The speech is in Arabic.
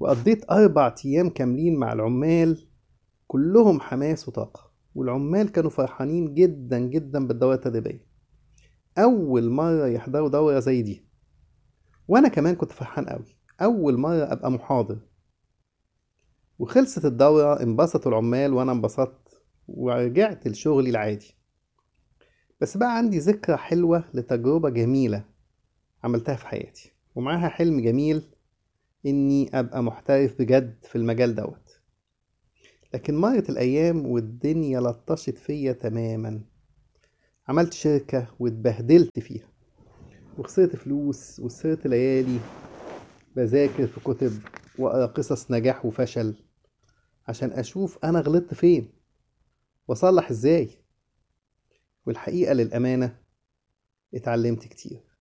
وقضيت 4 أيام كاملين مع العمال، كلهم حماس وطاقة، والعمال كانوا فرحانين جدا جدا بالدورة التدريبية. أول مرة يحضروا دورة زي دي، وأنا كمان كنت فرحان قوي، أول مرة أبقى محاضر. وخلصت الدورة، انبسطوا العمال وأنا انبسطت، ورجعت لشغلي العادي. بس بقى عندي ذكرى حلوة لتجربة جميلة عملتها في حياتي، ومعاها حلم جميل إني أبقى محترف بجد في المجال دوت. لكن مرت الأيام والدنيا لطشت فيا تماما. عملت شركة واتبهدلت فيها، وخسرت فلوس وخسرت ليالي بذاكر في كتب وأقرأ قصص نجاح وفشل عشان أشوف أنا غلطت فين وأصلح إزاي. والحقيقة للأمانة اتعلمت كتير.